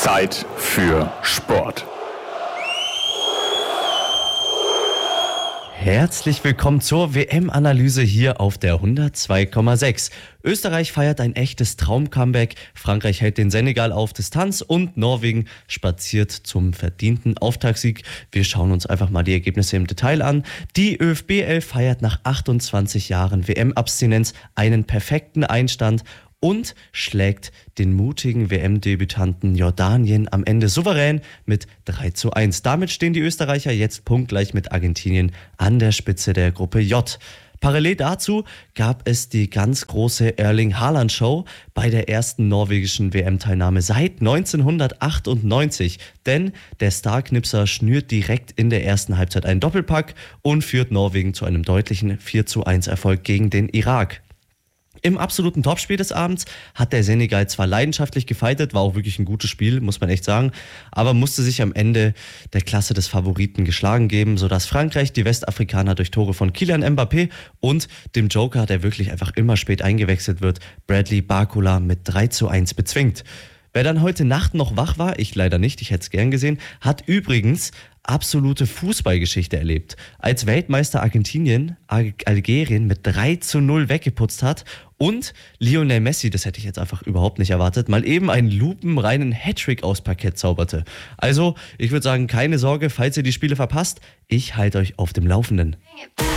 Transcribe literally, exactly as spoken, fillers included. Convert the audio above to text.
Zeit für Sport. Herzlich willkommen zur W M-Analyse hier auf der hundertzwei Komma sechs. Österreich feiert ein echtes Traum-Comeback, Frankreich hält den Senegal auf Distanz und Norwegen spaziert zum verdienten Auftaktsieg. Wir schauen uns einfach mal die Ergebnisse im Detail an. Die ÖFB-Elf feiert nach achtundzwanzig Jahren W M-Abstinenz einen perfekten Einstand und schlägt den mutigen W M-Debütanten Jordanien am Ende souverän mit drei zu eins. Damit stehen die Österreicher jetzt punktgleich mit Argentinien an der Spitze der Gruppe J. Parallel dazu gab es die ganz große Erling-Haaland-Show bei der ersten norwegischen W M-Teilnahme seit neunzehnhundertachtundneunzig. Denn der Starknipser schnürt direkt in der ersten Halbzeit einen Doppelpack und führt Norwegen zu einem deutlichen vier zu eins Erfolg gegen den Irak. Im absoluten Topspiel des Abends hat der Senegal zwar leidenschaftlich gefeitet, war auch wirklich ein gutes Spiel, muss man echt sagen, aber musste sich am Ende der Klasse des Favoriten geschlagen geben, sodass Frankreich die Westafrikaner durch Tore von Kylian Mbappé und dem Joker, der wirklich einfach immer spät eingewechselt wird, Bradley Barcola mit drei zu eins bezwingt. Wer dann heute Nacht noch wach war, ich leider nicht, ich hätte es gern gesehen, hat übrigens absolute Fußballgeschichte erlebt. Als Weltmeister Argentinien Algerien mit drei zu null weggeputzt hat und Lionel Messi, das hätte ich jetzt einfach überhaupt nicht erwartet, mal eben einen lupenreinen Hattrick aus Parkett zauberte. Also, ich würde sagen, keine Sorge, falls ihr die Spiele verpasst, ich halte euch auf dem Laufenden.